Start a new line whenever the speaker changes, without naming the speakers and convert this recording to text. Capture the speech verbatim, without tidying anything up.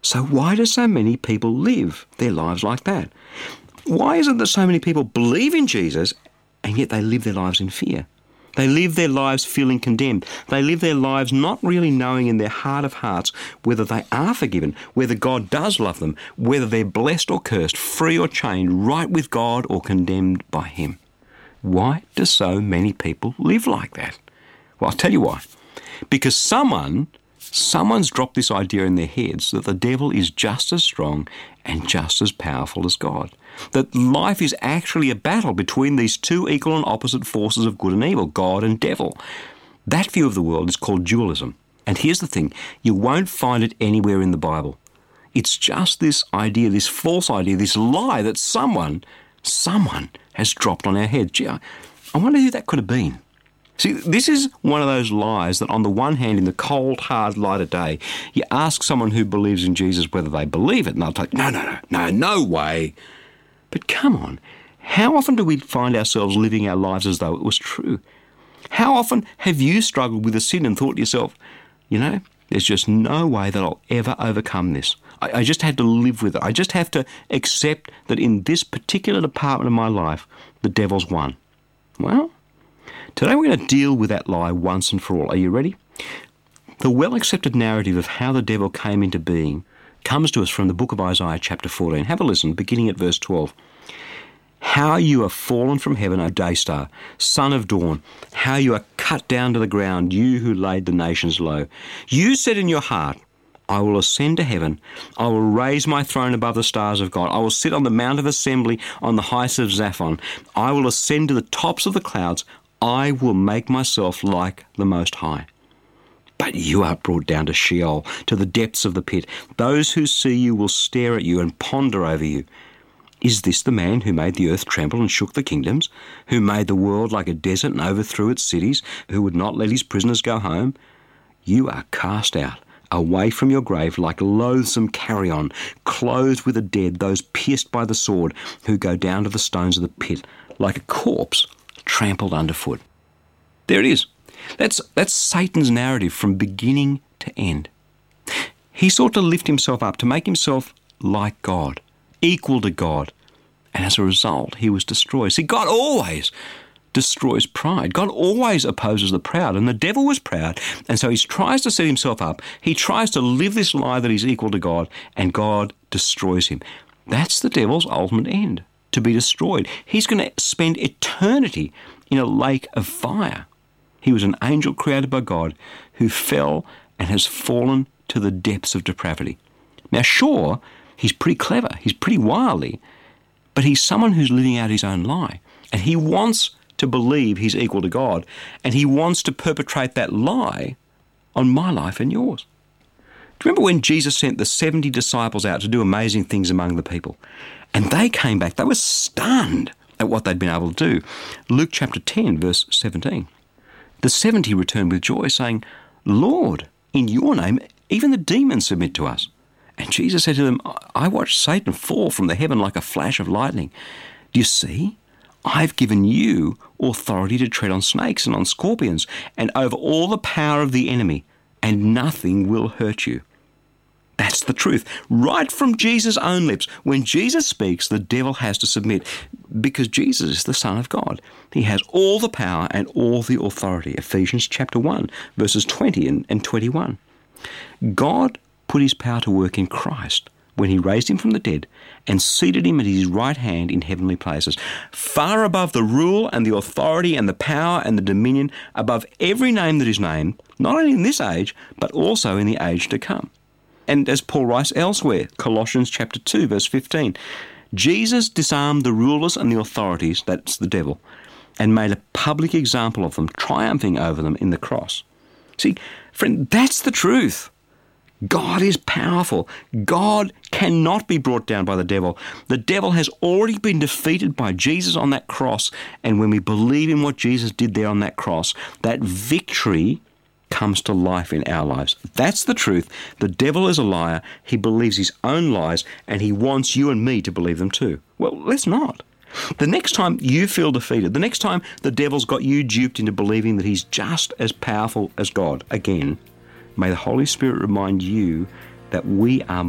So why do so many people live their lives like that? Why is it that so many people believe in Jesus and yet they live their lives in fear? They live their lives feeling condemned. They live their lives not really knowing in their heart of hearts whether they are forgiven, whether God does love them, whether they're blessed or cursed, free or chained, right with God or condemned by Him. Why do so many people live like that? Well, I'll tell you why. Because someone, someone's dropped this idea in their heads that the devil is just as strong and just as powerful as God. That life is actually a battle between these two equal and opposite forces of good and evil, God and devil. That view of the world is called dualism. And here's the thing, you won't find it anywhere in the Bible. It's just this idea, this false idea, this lie that someone, someone has dropped on our head. Gee, I wonder who that could have been. See, this is one of those lies that on the one hand, in the cold, hard light of day, you ask someone who believes in Jesus whether they believe it, and they'll say, no, no, no, no, no way. But come on, how often do we find ourselves living our lives as though it was true? How often have you struggled with a sin and thought to yourself, you know, there's just no way that I'll ever overcome this. I, I just had to live with it. I just have to accept that in this particular department of my life, the devil's won. Well, today we're going to deal with that lie once and for all. Are you ready? The well-accepted narrative of how the devil came into being comes to us from the book of Isaiah chapter fourteen. Have a listen, beginning at verse twelve. How you are fallen from heaven, O day star, son of dawn. How you are cut down to the ground, you who laid the nations low. You said in your heart, I will ascend to heaven. I will raise my throne above the stars of God. I will sit on the mount of assembly on the heights of Zaphon. I will ascend to the tops of the clouds. I will make myself like the Most High. But you are brought down to Sheol, to the depths of the pit. Those who see you will stare at you and ponder over you. Is this the man who made the earth tremble and shook the kingdoms, who made the world like a desert and overthrew its cities, who would not let his prisoners go home? You are cast out, away from your grave like loathsome carrion, clothed with the dead, those pierced by the sword, who go down to the stones of the pit, like a corpse trampled underfoot. There it is. That's, that's Satan's narrative from beginning to end. He sought to lift himself up, to make himself like God, equal to God. And as a result, he was destroyed. See, God always destroys pride. God always opposes the proud, and the devil was proud. And so he tries to set himself up. He tries to live this lie that he's equal to God, and God destroys him. That's the devil's ultimate end, to be destroyed. He's going to spend eternity in a lake of fire. He was an angel created by God who fell and has fallen to the depths of depravity. Now, sure, he's pretty clever, he's pretty wily, but he's someone who's living out his own lie. And he wants to believe he's equal to God, and he wants to perpetrate that lie on my life and yours. Do you remember when Jesus sent the seventy disciples out to do amazing things among the people? And they came back, they were stunned at what they'd been able to do. Luke chapter ten, verse seventeen. The seventy returned with joy, saying, Lord, in your name, even the demons submit to us. And Jesus said to them, I watched Satan fall from the heaven like a flash of lightning. Do you see? I've given you authority to tread on snakes and on scorpions and over all the power of the enemy, and nothing will hurt you. That's the truth. Right from Jesus' own lips. When Jesus speaks, the devil has to submit because Jesus is the Son of God. He has all the power and all the authority. Ephesians chapter one, verses twenty and, and twenty-one. God put his power to work in Christ when he raised him from the dead and seated him at his right hand in heavenly places, far above the rule and the authority and the power and the dominion, above every name that is named, not only in this age, but also in the age to come. And as Paul writes elsewhere, Colossians chapter two, verse fifteen, Jesus disarmed the rulers and the authorities, that's the devil, and made a public example of them, triumphing over them in the cross. See, friend, that's the truth. God is powerful. God cannot be brought down by the devil. The devil has already been defeated by Jesus on that cross, and when we believe in what Jesus did there on that cross, that victory comes to life in our lives. That's the truth. The devil is a liar. He believes his own lies, and he wants you and me to believe them too. Well, let's not. The next time you feel defeated, the next time the devil's got you duped into believing that he's just as powerful as God, again, may the Holy Spirit remind you that we are